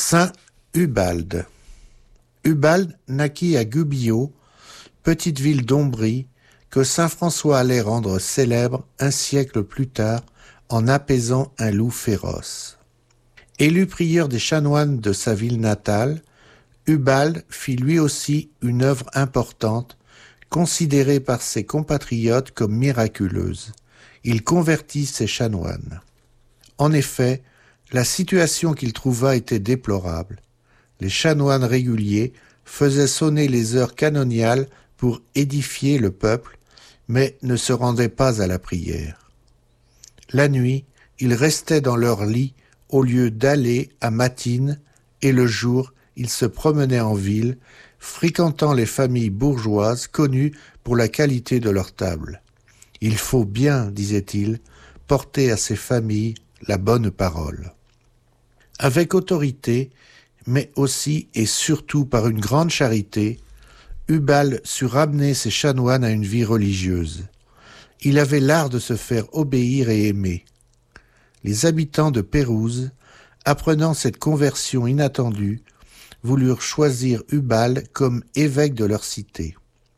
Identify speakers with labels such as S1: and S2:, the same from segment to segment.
S1: Saint Ubalde. Ubalde naquit à Gubbio, petite ville d'Ombrie, que saint François allait rendre célèbre un siècle plus tard en apaisant un loup féroce. Élu prieur des chanoines de sa ville natale, Ubalde fit lui aussi une œuvre importante, considérée par ses compatriotes comme miraculeuse. Il convertit ses chanoines. En effet, la situation qu'il trouva était déplorable. Les chanoines réguliers faisaient sonner les heures canoniales pour édifier le peuple, mais ne se rendaient pas à la prière. La nuit, ils restaient dans leur lit au lieu d'aller à matines, et le jour, ils se promenaient en ville, fréquentant les familles bourgeoises connues pour la qualité de leur table. Il faut bien, disait-il, porter à ces familles la bonne parole. Avec autorité, mais aussi et surtout par une grande charité, Ubalde sut ramener ses chanoines à une vie religieuse. Il avait l'art de se faire obéir et aimer. Les habitants de Pérouse, apprenant cette conversion inattendue, voulurent choisir Ubalde comme évêque de leur cité.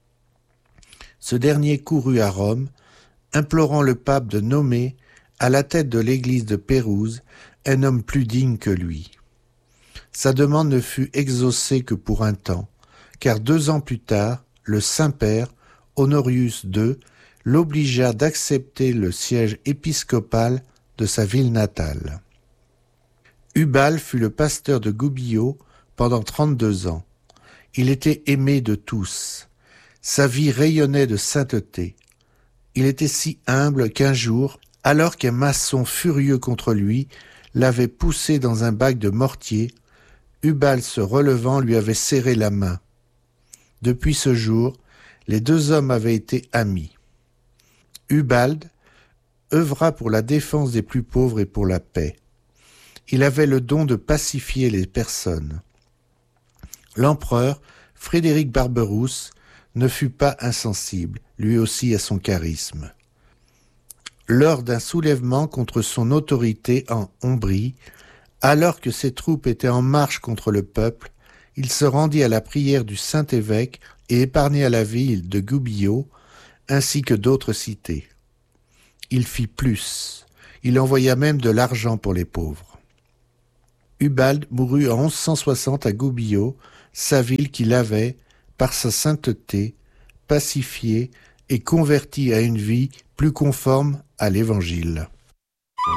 S1: Ce dernier courut à Rome, implorant le pape de nommer, à la tête de l'église de Pérouse, un homme plus digne que lui. Sa demande ne fut exaucée que pour un temps, car 2 ans plus tard, le Saint-Père, Honorius II, l'obligea d'accepter le siège épiscopal de sa ville natale. Ubalde fut le pasteur de Gubbio pendant 32 ans. Il était aimé de tous. Sa vie rayonnait de sainteté. Il était si humble qu'un jour, alors qu'un maçon furieux contre lui l'avait poussé dans un bac de mortier, Ubalde se relevant lui avait serré la main. Depuis ce jour, les 2 hommes avaient été amis. Ubalde œuvra pour la défense des plus pauvres et pour la paix. Il avait le don de pacifier les personnes. L'empereur, Frédéric Barberousse, ne fut pas insensible, lui aussi à son charisme. Lors d'un soulèvement contre son autorité en Ombrie, alors que ses troupes étaient en marche contre le peuple, il se rendit à la prière du Saint-Évêque et épargna la ville de Gubbio, ainsi que d'autres cités. Il fit plus. Il envoya même de l'argent pour les pauvres. Ubalde mourut en 1160 à Gubbio, sa ville qu'il avait, par sa sainteté, pacifiée et convertie à une vie plus conforme à l'Évangile.